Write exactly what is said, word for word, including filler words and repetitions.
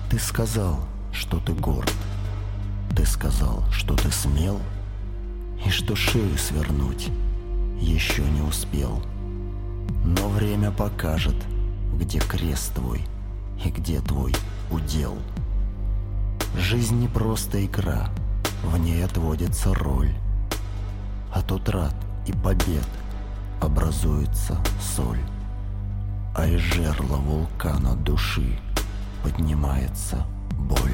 Ты сказал, что ты горд. Ты сказал, что ты смел, и что шею свернуть еще не успел. Но время покажет, где крест твой и где твой удел. Жизнь не просто игра, в ней отводится роль. От утрат и побед образуется соль, а из жерла вулкана души поднимается боль.